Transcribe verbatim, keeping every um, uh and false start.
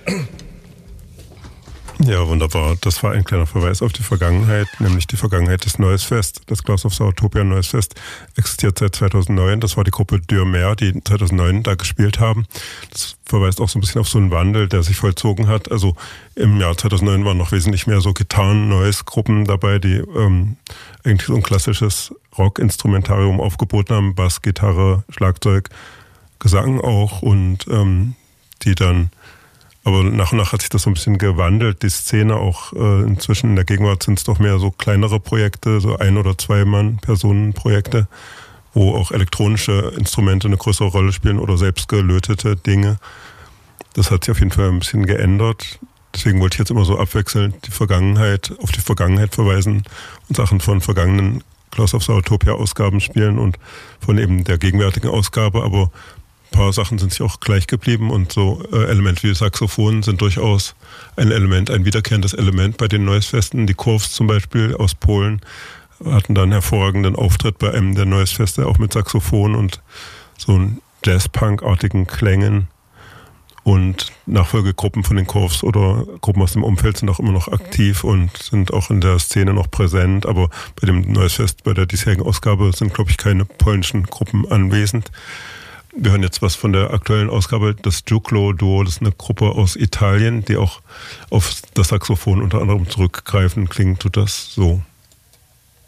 Ja, wunderbar. Das war ein kleiner Verweis auf die Vergangenheit, nämlich die Vergangenheit des Noise Fest. Das Claws of Sourtopia Noise Fest existiert seit zweitausendneun. Das war die Gruppe Dürmer, die zweitausendneun da gespielt haben. Das verweist auch so ein bisschen auf so einen Wandel, der sich vollzogen hat. Also im Jahr zweitausendneun waren noch wesentlich mehr so Gitarren-Noise-Gruppen dabei, die ähm, eigentlich so ein klassisches Rock-Instrumentarium aufgeboten haben. Bass, Gitarre, Schlagzeug, Gesang auch und ähm, die dann aber nach und nach hat sich das so ein bisschen gewandelt, die Szene auch äh, inzwischen in der Gegenwart sind es doch mehr so kleinere Projekte, so ein- oder zwei Mann-Personen-Projekte, wo auch elektronische Instrumente eine größere Rolle spielen oder selbst gelötete Dinge. Das hat sich auf jeden Fall ein bisschen geändert. Deswegen wollte ich jetzt immer so abwechselnd die Vergangenheit, auf die Vergangenheit verweisen und Sachen von vergangenen Claws of Sourtopia-Ausgaben spielen und von eben der gegenwärtigen Ausgabe, aber ein paar Sachen sind sich auch gleich geblieben und so äh, Elemente wie Saxophon sind durchaus ein Element, ein wiederkehrendes Element bei den Noise-Festen. Die Kurvs zum Beispiel aus Polen hatten dann einen hervorragenden Auftritt bei einem der Noise-Feste, auch mit Saxophon und so Jazz-Punk-artigen Klängen. Und Nachfolgegruppen von den Kurvs oder Gruppen aus dem Umfeld sind auch immer noch aktiv und sind auch in der Szene noch präsent. Aber bei dem Noise-Fest, bei der diesjährigen Ausgabe, sind, glaube ich, keine polnischen Gruppen anwesend. Wir hören jetzt was von der aktuellen Ausgabe, das Giuclo-Duo, das ist eine Gruppe aus Italien, die auch auf das Saxophon unter anderem zurückgreifen. Klingt tut das so.